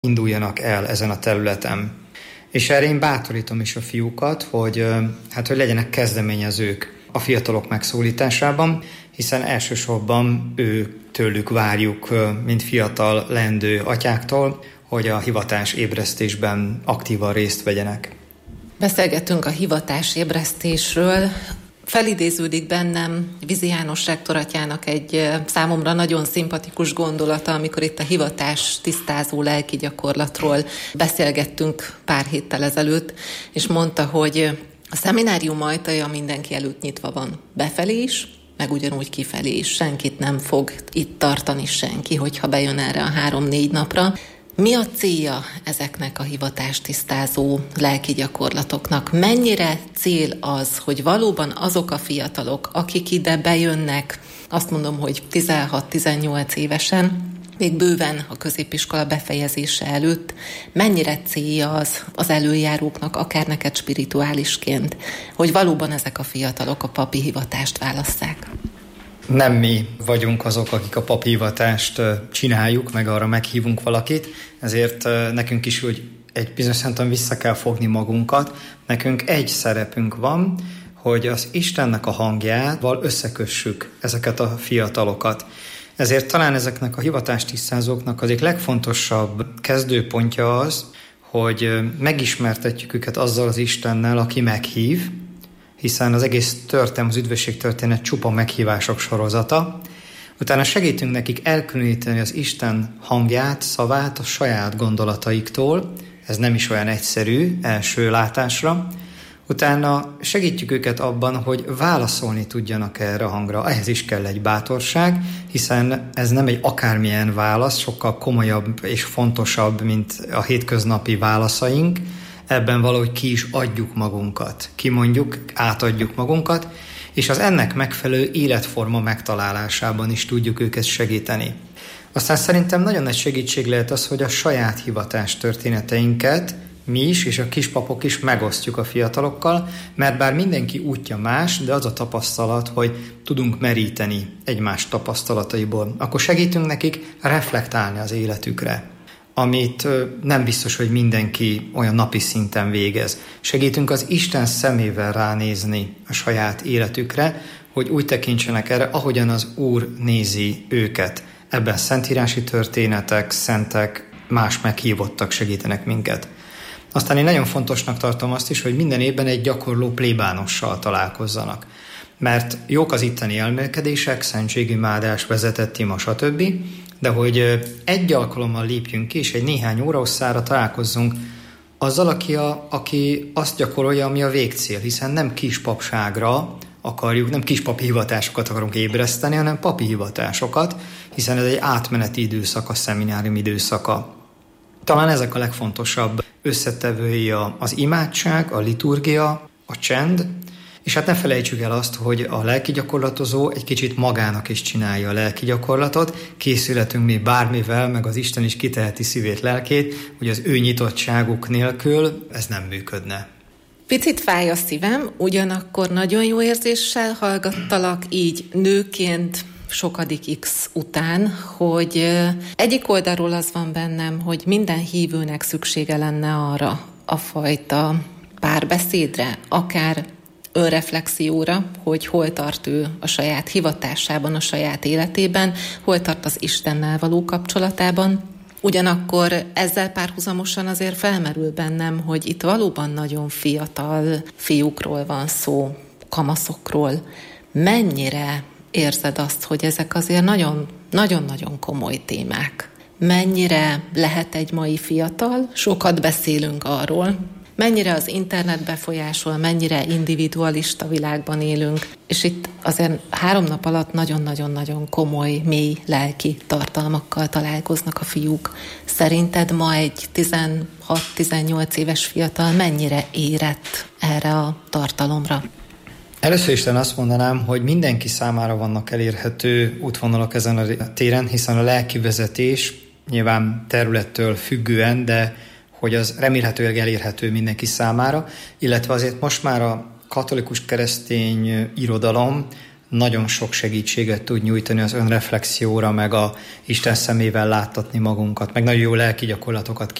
induljanak el ezen a területen. És erre én bátorítom is a fiúkat, hogy legyenek kezdeményezők a fiatalok megszólításában, hiszen elsősorban tőlük várjuk, mint fiatal leendő atyáktól, hogy a hivatásébresztésben aktívan részt vegyenek. Beszélgetünk a hivatásébresztésről. Felidéződik bennem Vizi János rektoratyának egy számomra nagyon szimpatikus gondolata, amikor itt a hivatás tisztázó lelki gyakorlatról beszélgettünk pár héttel ezelőtt, és mondta, hogy a szeminárium ajtaja mindenki előtt nyitva van, befelé is, meg ugyanúgy kifelé is. Senkit nem fog itt tartani senki, hogyha bejön erre a 3-4 napra. Mi a célja ezeknek a hivatástisztázó lelki gyakorlatoknak? Mennyire cél az, hogy valóban azok a fiatalok, akik ide bejönnek, azt mondom, hogy 16-18 évesen, még bőven a középiskola befejezése előtt, mennyire célja az előjáróknak, akár neked spirituálisként, hogy valóban ezek a fiatalok a papi hivatást válasszák? Nem mi vagyunk azok, akik a papi hivatást csináljuk, meg arra meghívunk valakit, ezért nekünk is úgy egy bizonyos szinten vissza kell fogni magunkat. Nekünk egy szerepünk van, hogy az Istennek a hangjával összekössük ezeket a fiatalokat. Ezért talán ezeknek a hivatástisztázóknak az egyik legfontosabb kezdőpontja az, hogy megismertetjük őket azzal az Istennel, aki meghív, hiszen az egész az üdvösség történet csupa meghívások sorozata. Utána segítünk nekik elkülöníteni az Isten hangját, szavát a saját gondolataiktól. Ez nem is olyan egyszerű első látásra. Utána segítjük őket abban, hogy válaszolni tudjanak erre a hangra. Ehhez is kell egy bátorság, hiszen ez nem egy akármilyen válasz, sokkal komolyabb és fontosabb, mint a hétköznapi válaszaink. Ebben valahogy ki is adjuk magunkat, kimondjuk, átadjuk magunkat, és az ennek megfelelő életforma megtalálásában is tudjuk őket segíteni. Aztán szerintem nagyon nagy segítség lehet az, hogy a saját hivatás történeteinket mi is, és a kispapok is megosztjuk a fiatalokkal, mert bár mindenki útja más, de az a tapasztalat, hogy tudunk meríteni egymás tapasztalataiból, akkor segítünk nekik reflektálni az életükre, amit nem biztos, hogy mindenki olyan napi szinten végez. Segítünk az Isten szemével ránézni a saját életükre, hogy úgy tekintsenek erre, ahogyan az Úr nézi őket. Ebben szentírási történetek, szentek, más meghívottak segítenek minket. Aztán én nagyon fontosnak tartom azt is, hogy minden évben egy gyakorló plébánossal találkozzanak. Mert jók az itteni elmélkedések, szentségimádás, vezetett ima, stb., de hogy egy alkalommal lépjünk ki, és egy néhány óraosszára találkozzunk azzal, aki azt gyakorolja, ami a végcél, hiszen nem kispapságra akarjuk, nem kispapi hivatásokat akarunk ébreszteni, hanem papi hivatásokat, hiszen ez egy átmeneti időszak, a szeminárium időszaka. Talán ezek a legfontosabb összetevői az imádság, a liturgia, a csend, és hát ne felejtsük el azt, hogy a lelki gyakorlatozó egy kicsit magának is csinálja a lelki gyakorlatot, készületünk mi bármivel, meg az Isten is kiteheti szívét, lelkét, hogy az ő nyitottságuk nélkül ez nem működne. Picit fáj a szívem, ugyanakkor nagyon jó érzéssel hallgattalak így nőként, sokadik X után, hogy egyik oldalról az van bennem, hogy minden hívőnek szüksége lenne arra a fajta párbeszédre, akár önreflexióra, hogy hol tart ő a saját hivatásában, a saját életében, hol tart az Istennel való kapcsolatában. Ugyanakkor ezzel párhuzamosan azért felmerül bennem, hogy itt valóban nagyon fiatal fiúkról van szó, kamaszokról. Mennyire érzed azt, hogy ezek azért nagyon-nagyon komoly témák? Mennyire lehet egy mai fiatal? Sokat beszélünk arról, mennyire az internet befolyásol, mennyire individualista világban élünk, és itt azért 3 nap alatt nagyon-nagyon-nagyon komoly, mély lelki tartalmakkal találkoznak a fiúk. Szerinted ma egy 16-18 éves fiatal mennyire érett erre a tartalomra? Először is azt mondanám, hogy mindenki számára vannak elérhető útvonalak ezen a téren, hiszen a lelkivezetés nyilván területtől függően, de hogy az remélhetőleg elérhető mindenki számára, illetve azért most már a katolikus keresztény irodalom nagyon sok segítséget tud nyújtani az önreflexióra, meg a Isten szemével láttatni magunkat, meg nagyon jó lelki gyakorlatokat